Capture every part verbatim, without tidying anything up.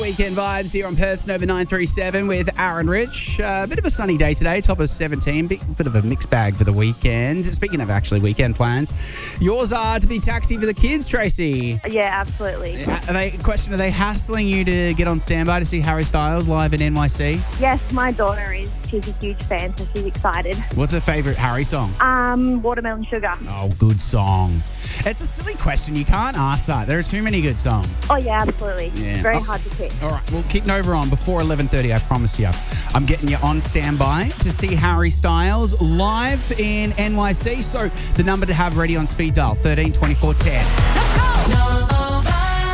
Weekend Vibes here on Perth's Nova nine three seven with Aaron Rich. A uh, bit of a sunny day today, top of seventeen. Bit, bit of a mixed bag for the weekend. Speaking of actually weekend plans, yours are to be taxi for the kids, Tracy. Yeah, absolutely. Are they, question, are they hassling you to get on standby to see Harry Styles live in N Y C? Yes, my daughter is. She's a huge fan, so she's excited. What's her favourite Harry song? Um, Watermelon Sugar. Oh, good song. It's a silly question. You can't ask that. There are too many good songs. Oh, yeah, absolutely. Yeah. Very Oh. hard to pick. All right, we'll keep Nova on before eleven thirty, I promise you. I'm getting you on standby to see Harry Styles live in N Y C. So the number to have ready on speed dial, thirteen twenty-four ten. Let's go! Nova.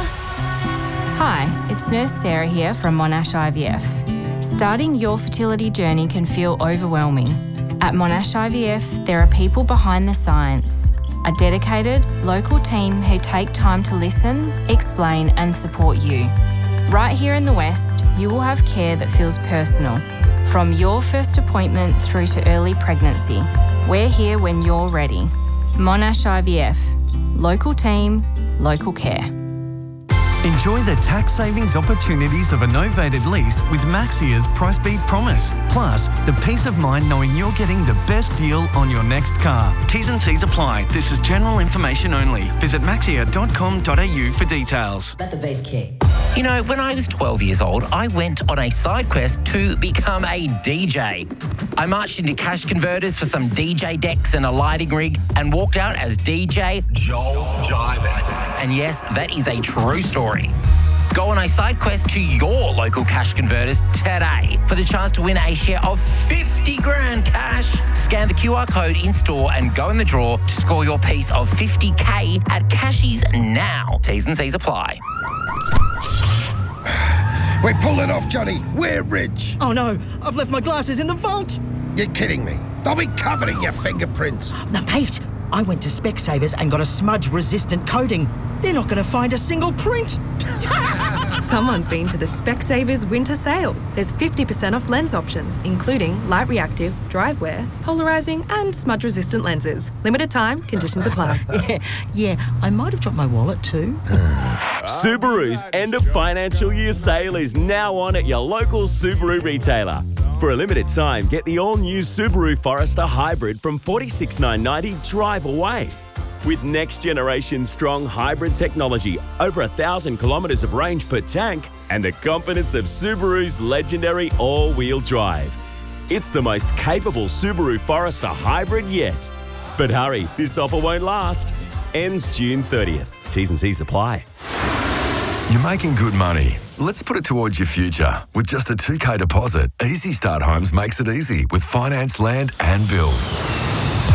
Hi, it's Nurse Sarah here from Monash I V F. Starting your fertility journey can feel overwhelming. At Monash I V F, there are people behind the science. A dedicated, local team who take time to listen, explain and support you. Right here in the West, you will have care that feels personal. From your first appointment through to early pregnancy, we're here when you're ready. Monash I V F. Local team, local care. Enjoy the tax savings opportunities of a novated lease with Maxia's Price Beat Promise. Plus, the peace of mind knowing you're getting the best deal on your next car. T's and C's apply. This is general information only. Visit maxia dot com dot a u for details. Let the bass kick. You know, when I was twelve years old, I went on a side quest to become a D J. I marched into cash converters for some D J decks and a lighting rig and walked out as D J Joel Jiven. And yes, that is a true story. Go on a side quest to your local cash converters today for the chance to win a share of fifty grand cash. Scan the Q R code in store and go in the draw to score your piece of fifty K at Cashies now. T's and C's apply. We pulled it off, Johnny. We're rich. Oh no, I've left my glasses in the vault. You're kidding me. They'll be covered in your fingerprints. Now, Pete, I went to Specsavers and got a smudge-resistant coating. They're not going to find a single print. Someone's been to the Specsavers winter sale. There's fifty percent off lens options, including light reactive, drive wear, polarizing and smudge-resistant lenses. Limited time, conditions apply. yeah, yeah, I might have dropped my wallet too. Subaru's end of financial year sale is now on at your local Subaru retailer. For a limited time, get the all-new Subaru Forester Hybrid from forty-six thousand nine hundred dollars drive away. With next-generation strong hybrid technology, over a thousand kilometres of range per tank, and the confidence of Subaru's legendary all-wheel drive. It's the most capable Subaru Forester Hybrid yet. But hurry, this offer won't last. Ends June thirtieth. T's and C's apply. You're making good money. Let's put it towards your future. With just a two K deposit, Easy Start Homes makes it easy with finance, land and build.